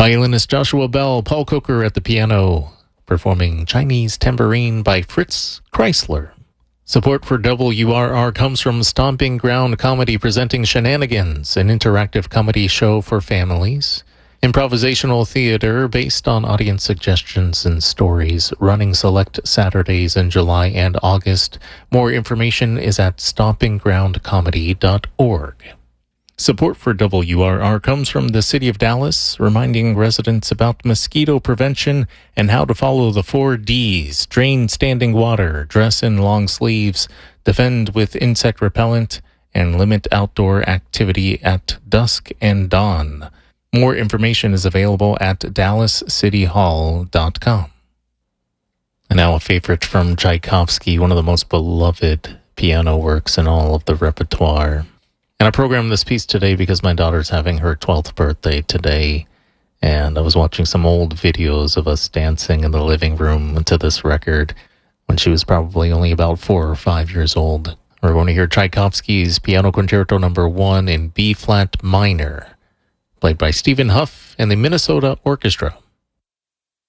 Violinist Joshua Bell, Paul Coker at the piano, performing Chinese Tambourine by Fritz Kreisler. Support for WRR comes from Stomping Ground Comedy presenting Shenanigans, an interactive comedy show for families. Improvisational theater based on audience suggestions and stories, running select Saturdays in July and August. More information is at stompinggroundcomedy.org. Support for WRR comes from the City of Dallas, reminding residents about mosquito prevention and how to follow the 4 Ds: drain standing water, dress in long sleeves, defend with insect repellent, and limit outdoor activity at dusk and dawn. More information is available at dallascityhall.com. And now a favorite from Tchaikovsky, one of the most beloved piano works in all of the repertoire. And I programmed this piece today because my daughter's having her 12th birthday today, and I was watching some old videos of us dancing in the living room to this record when she was probably only about 4 or 5 years old. We're going to hear Tchaikovsky's Piano Concerto No. 1 in B-flat minor, played by Stephen Huff and the Minnesota Orchestra.